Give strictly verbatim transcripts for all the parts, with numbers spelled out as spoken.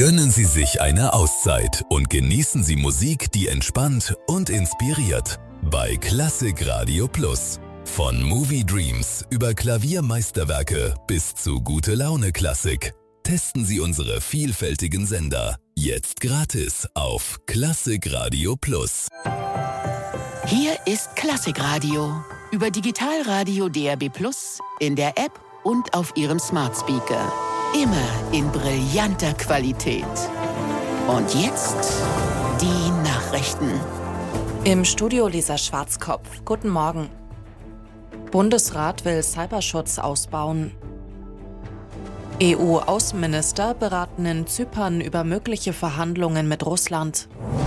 Gönnen Sie sich eine Auszeit und genießen Sie Musik, die entspannt und inspiriert. Bei Klassik Radio Plus. Von Movie Dreams über Klaviermeisterwerke bis zu Gute Laune Klassik. Testen Sie unsere vielfältigen Sender. Jetzt gratis auf Klassik Radio Plus. Hier ist Klassik Radio. Über Digitalradio D A B Plus, in der App und auf Ihrem Smart Speaker. Immer in brillanter Qualität. Und jetzt die Nachrichten. Im Studio Lisa Schwarzkopf. Guten Morgen. Bundesrat will Cyberschutz ausbauen. E U-Außenminister beraten in Zypern über mögliche Verhandlungen mit Russland.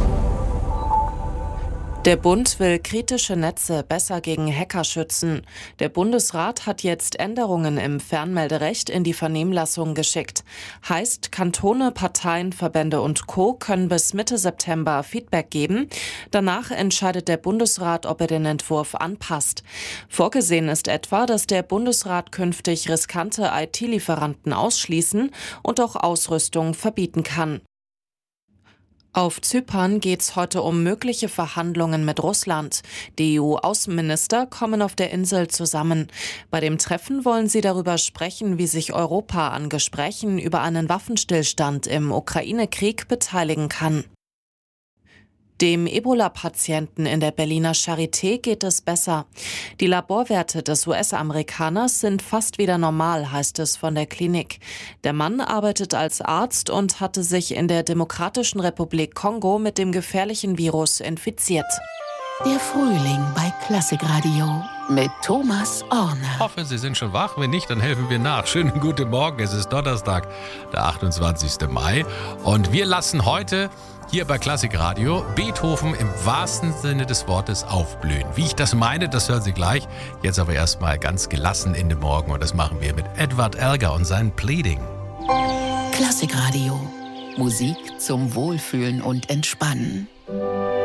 Der Bund will kritische Netze besser gegen Hacker schützen. Der Bundesrat hat jetzt Änderungen im Fernmelderecht in die Vernehmlassung geschickt. Heißt, Kantone, Parteien, Verbände und Co. können bis Mitte September Feedback geben. Danach entscheidet der Bundesrat, ob er den Entwurf anpasst. Vorgesehen ist etwa, dass der Bundesrat künftig riskante I T-Lieferanten ausschließen und auch Ausrüstung verbieten kann. Auf Zypern geht es heute um mögliche Verhandlungen mit Russland. Die E U-Außenminister kommen auf der Insel zusammen. Bei dem Treffen wollen sie darüber sprechen, wie sich Europa an Gesprächen über einen Waffenstillstand im Ukraine-Krieg beteiligen kann. Dem Ebola-Patienten in der Berliner Charité geht es besser. Die Laborwerte des U S-Amerikaners sind fast wieder normal, heißt es von der Klinik. Der Mann arbeitet als Arzt und hatte sich in der Demokratischen Republik Kongo mit dem gefährlichen Virus infiziert. Der Frühling bei Klassik Radio mit Thomas Orner. Ich hoffe, Sie sind schon wach. Wenn nicht, dann helfen wir nach. Schönen guten Morgen. Es ist Donnerstag, der achtundzwanzigsten Mai. Und wir lassen heute hier bei Klassik Radio Beethoven im wahrsten Sinne des Wortes aufblühen. Wie ich das meine, das hören Sie gleich. Jetzt aber erstmal ganz gelassen in den Morgen. Und das machen wir mit Edward Elgar und seinem Pleading. Klassik Radio. Musik zum Wohlfühlen und Entspannen.